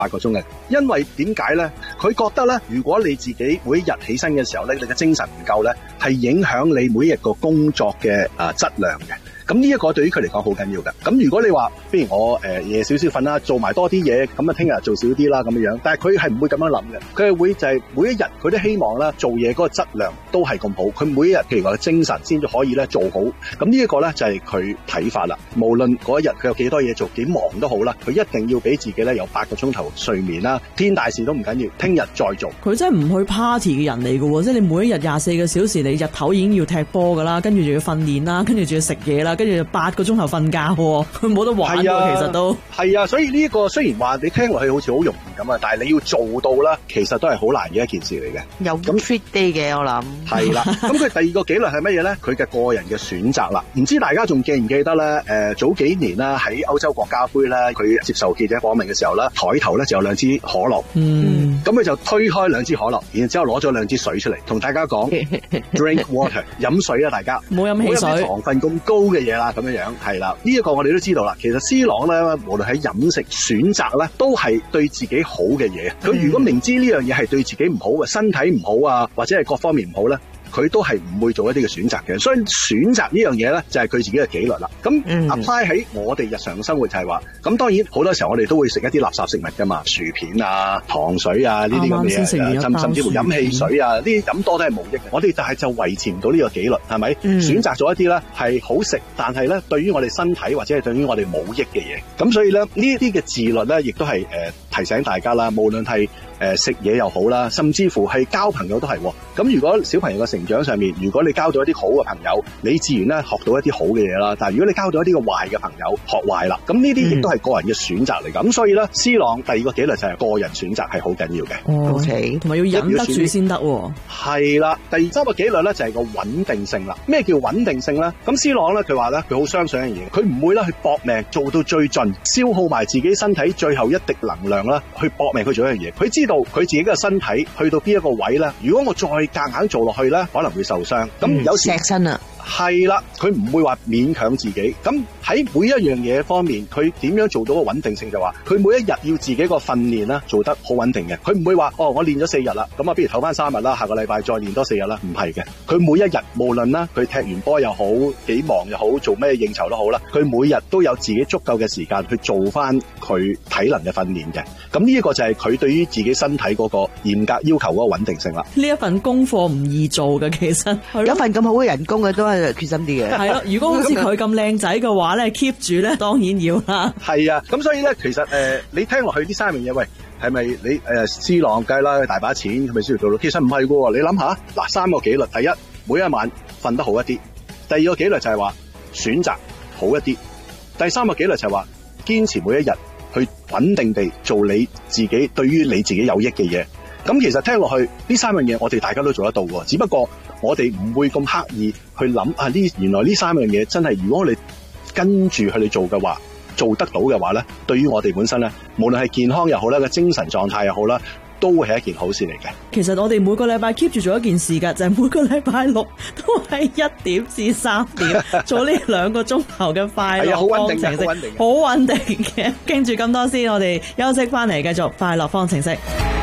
8個鐘嘅，因為點解咧？佢覺得咧，如果你自己每一日起身嘅時候咧，你嘅精神唔夠咧，係影響你每一日個工作嘅質量嘅。咁呢一個對於佢嚟講好緊要嘅。咁如果你話，不如我夜少少瞓啦，做埋多啲嘢，咁啊聽日做少啲啦咁樣。但係佢係唔會咁樣諗嘅，佢係會就係每一日佢都希望咧做嘢嗰個質量都係咁好。佢每一日譬如話精神先至可以咧做好。咁呢一個咧就係佢睇法啦。無論嗰一日佢有幾多嘢做，幾忙都好啦，佢一定要俾自己咧有8個鐘頭睡眠啦。天大事都唔緊要，聽日再做。 佢真係唔去 party 嘅人嚟㗎喎，即係你每一日24個小時，你日頭已經要踢波㗎啦，跟住仲要訓練啦，跟住仲要食嘢啦，跟住8個鐘頭瞓覺喎，佢冇得玩㗎，其實都係啊。所以呢一個雖然話你聽落去好似好容易咁啊，但係你要做到啦，其實都係好難嘅一件事嚟嘅。 有咁 treat day 嘅，我諗係啦。咁佢第二個紀律係乜嘢咧？佢嘅個人嘅選擇啦。唔知大家仲記唔記得咧？早幾年啦，喺歐洲國家杯咧，佢接受記者訪問嘅時候咧，台頭咧就有2支可樂。咁佢就推開2支可樂，然之後攞咗2支水出嚟，同大家講 drink water， 飲水啊，大家冇飲汽水， 糖分咁高嘅嘢啦，咁樣係啦。呢一個我哋都知道啦。其實 C 朗咧，無論喺飲食選擇咧，都係對自己好嘅嘢。佢如果明知呢樣嘢係對自己唔好嘅，身體唔好啊，或者係各方面唔好咧，佢都係唔會做一啲嘅選擇嘅。所以選擇呢樣嘢咧，就係佢自己嘅紀律啦。咁 apply 喺我哋日常嘅生活就係話，咁當然好多時候我哋都會食一啲垃圾食物噶嘛，薯片啊、糖水啊呢啲咁嘅嘢，甚至乎飲汽水啊，呢啲飲多都係無益嘅。我哋就維持唔到呢個紀律，係咪？選擇咗一啲咧係好食，但係咧對於我哋身體或者係對於我哋冇益嘅嘢。咁所以咧呢一啲嘅自律咧，亦都係提醒大家啦，無論係食嘢又好啦，甚至乎係交朋友都係。咁如果小朋友嘅成長上面，如果你交到一啲好嘅朋友，你自然咧學到一啲好嘅嘢啦。但係如果你交到一啲嘅壞嘅朋友，學壞啦，咁呢啲亦都係個人嘅選擇嚟㗎。咁所以咧，C 朗第二個紀律就係個人選擇係好緊要嘅。 OK， 同埋要忍得住先得。 係啦，第3個紀律咧就係個穩定性啦。咩叫穩定性咧？咁 C 朗咧佢話咧，佢好相信一樣嘢，佢唔會咧去搏命做到最盡，消耗埋自己身體最後一滴能量啦，去搏命去做一樣嘢。佢知道佢自己嘅身體去到邊一個位咧，如果我再夾硬做落去咧，可能會受傷。咁有時錫身啊。 係啦，佢唔會話勉強自己。咁喺每一樣嘢方面，佢點樣做到個穩定性？就話佢每一日要自己個訓練啦，做得好穩定嘅。佢唔會話我練咗4日啦，咁啊，不如唞翻3日啦，下個禮拜再練多4日啦。唔係嘅，佢每一日無論啦，佢踢完波又好，幾忙又好，做咩應酬都好啦，佢每日都有自己足夠嘅時間去做翻佢體能嘅訓練嘅。咁呢一個就係佢對於自己身體嗰個嚴格要求嗰個穩定性啦。 呢一份功課唔易做嘅，其實有份咁好嘅人工嘅都係決心啲嘅。 係咯，如果好似佢咁靚仔嘅話咧，keep 住咧當然要啦。 係啊，咁所以咧，其實你聽落去呢3樣嘢，喂，係咪你C 朗計啦，大把錢，係咪需要做到？其實唔係喎，你諗下，嗱，3個紀律，第一，每一晚瞓得好一啲；第二個紀律就係話選擇好一啲；第3個紀律就係話堅持每一日去穩定地做你自己對於你自己有益嘅嘢。咁其實聽落去呢3樣嘢，我哋大家都做得到喎，只不過我哋唔會咁刻意去諗啊，原來呢3樣嘢真係，如果我哋跟住佢哋做嘅話，做得到嘅話咧，對於我哋本身咧，無論係健康又好啦，個精神狀態又好啦，都會係一件好事嚟嘅。 其實我哋每個禮拜 keep 住做一件事㗎，就係每個禮拜6都係1點至3點做呢2個鐘頭嘅快樂方程式，好穩定嘅。跟住咁多先，我哋休息翻嚟繼續快樂方程式。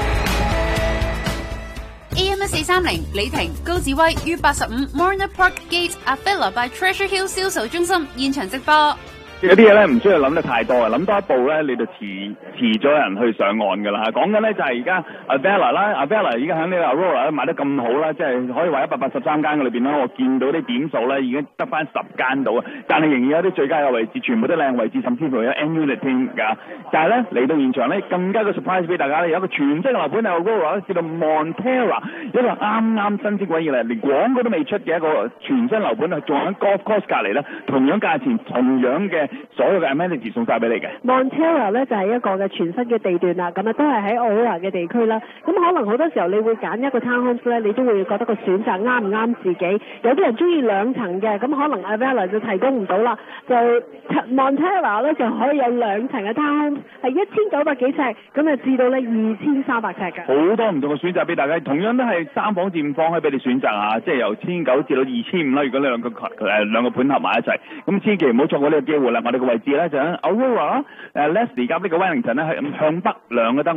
AM1430李婷高志威於85 Marina Park Gate Avila by Treasure Hill 銷售中心現場直播。 有啲嘢咧唔需要諗得太多啊，諗多一步咧你就遲咗人去上岸㗎啦。講緊咧就係而家 Avila 啦 ，Avila 而家喺呢個 Aurora 賣得咁好啦，即係可以話183間嘅裏邊啦，我見到啲點數咧已經得翻10間到啊，但係仍然有啲最佳嘅位置，全部都靚位置，甚至乎有 N unit 添㗎。但係咧嚟到現場咧，更加嘅 surprise 俾大家咧，有一個全新嘅樓盤喺 Aurora 叫做 Montera， 一個啱啱新鮮鬼嘢嚟，連廣告都未出嘅一個全新樓盤啊，仲喺 Golf Course 隔離咧，同樣價錢，同樣嘅所有嘅 amenities 送晒俾你嘅。 Montera 咧就係一個嘅全新嘅地段啦，咁啊都係喺 Aurora 嘅地區啦。咁可能好多時候你會揀一個 townhouse 咧，你都會覺得個選擇啱唔啱自己。有啲人中意2層嘅，咁可能 Avila 就提供唔到啦。就 Montera 咧就可以有2層嘅 townhouse， 係1900幾尺，咁啊至到咧2300尺嘅。 好多唔同嘅選擇俾大家，同樣都係3房至5房可以俾你選擇啊！即係由1900至到2500啦。如果你兩個盤合埋一齊，咁千祈唔好錯過呢個機會啦。 啦，我哋嘅位置咧就喺 Aurora Leslie 加呢個 Wellington 咧係向北兩個燈。